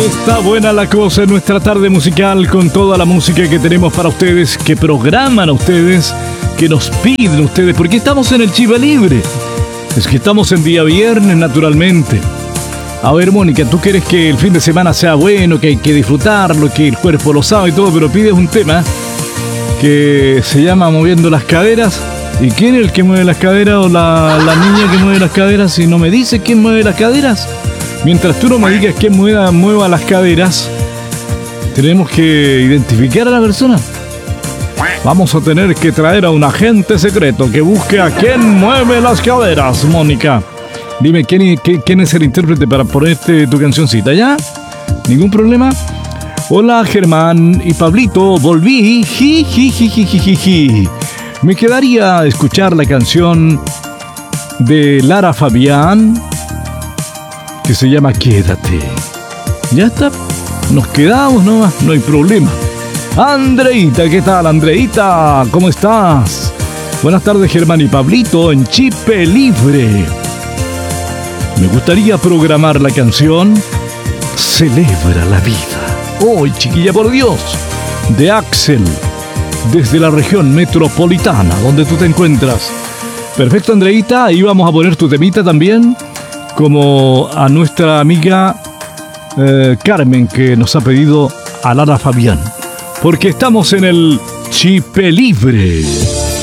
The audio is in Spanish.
Está buena la cosa en nuestra tarde musical con toda la música que tenemos para ustedes, que programan a ustedes, que nos piden ustedes, porque estamos en el Chiva Libre. Es que estamos en día viernes, naturalmente. A ver, Mónica, tú quieres que el fin de semana sea bueno, que hay que disfrutarlo, que el cuerpo lo sabe y todo, pero pides un tema que se llama Moviendo las Caderas. ¿Y quién es el que mueve las caderas o la niña que mueve las caderas? Si no me dice quién mueve las caderas. Mientras tú no me digas quién mueva las caderas, tenemos que identificar a la persona. Vamos a tener que traer a un agente secreto que busque a quién mueve las caderas, Mónica. Dime, ¿quién es el intérprete para ponerte tu cancioncita? ¿Ya? ¿Ningún problema? Hola, Germán y Pablito, volví. Jijijijijiji. Me quedaría escuchar la canción de Lara Fabián, que se llama Quédate. Ya está, nos quedamos nomás, no hay problema. Andreita, ¿qué tal, Andreita? ¿Cómo estás? Buenas tardes, Germán y Pablito, en Chipe Libre. Me gustaría programar la canción Celebra la Vida. ¡Oh, chiquilla, por Dios! De Axel, desde la región metropolitana, donde tú te encuentras. Perfecto, Andreita, ahí vamos a poner tu temita también, como a nuestra amiga Carmen, que nos ha pedido a Lara Fabián, porque estamos en el Chipe Libre.